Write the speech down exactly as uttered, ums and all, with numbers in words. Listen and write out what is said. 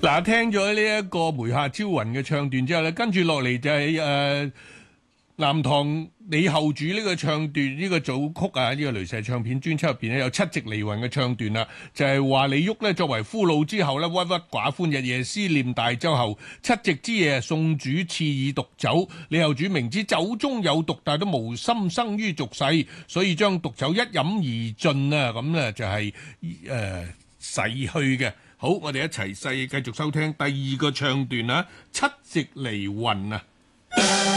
嗱，聽咗呢一個梅夏朝雲嘅唱段之後咧，跟住落嚟就係誒南唐李後主呢個唱段，呢個組曲啊，呢個雷射唱片專輯入邊咧有七夕離雲嘅唱段啦，就係話李煜咧作為俘虜之後咧，鬱鬱寡歡，日夜思念大周后。七夕之夜，送主賜以毒酒。李後主明知酒中有毒，但都無心生於俗世，所以將毒酒一飲而盡啊！咁咧就係誒逝去嘅。好，我哋一齊細繼續收聽第二個唱段啊，七夕離雲啊。